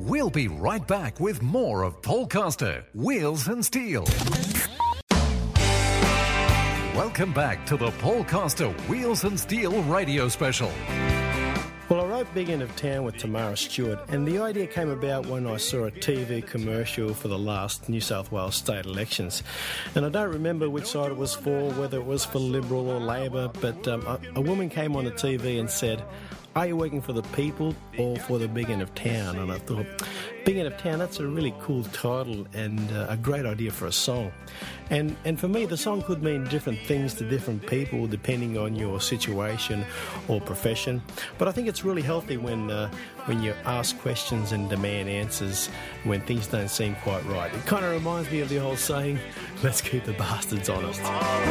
We'll be right back with more of Paul Coster, Wheels and Steel. Welcome back to the Paul Coster Wheels and Steel radio special. Well, I wrote Big End of Town with Tamara Stewart, and the idea came about when I saw a TV commercial for the last New South Wales state elections. And I don't remember which side it was for, whether it was for Liberal or Labor, but a woman came on the TV and said, "Are you working for the people or for the Big End of Town?" And I thought, Big End of Town, that's a really cool title and a great idea for a song. And for me, the song could mean different things to different people depending on your situation or profession. But I think it's really healthy when you ask questions and demand answers when things don't seem quite right. It kind of reminds me of the old saying, let's keep the bastards honest.